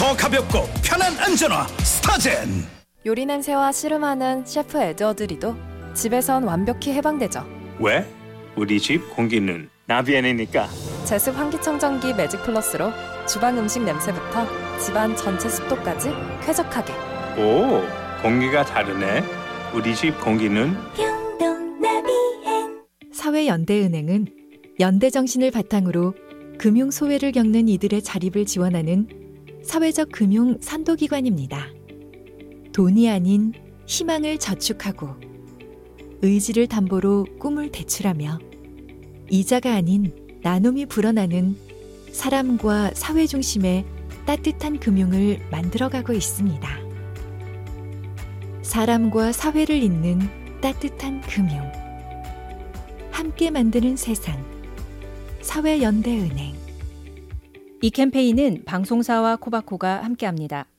더 가볍고 편한 안전화 스타젠. 요리 냄새와 씨름하는 셰프 에드워드 리도 집에선 완벽히 해방되죠. 왜? 우리 집 공기는 나비엔이니까. 제습 환기청정기 매직 플러스로 주방 음식 냄새부터 집안 전체 습도까지 쾌적하게. 오, 공기가 다르네. 우리 집 공기는 사회연대은행은 연대정신을 바탕으로 금융 소외를 겪는 이들의 자립을 지원하는 사회적 금융 선도기관입니다. 돈이 아닌 희망을 저축하고 의지를 담보로 꿈을 대출하며 이자가 아닌 나눔이 불어나는 사람과 사회 중심의 따뜻한 금융을 만들어가고 있습니다. 사람과 사회를 잇는 따뜻한 금융. 함께 만드는 세상. 사회연대은행. 이 캠페인은 방송사와 코바코가 함께합니다.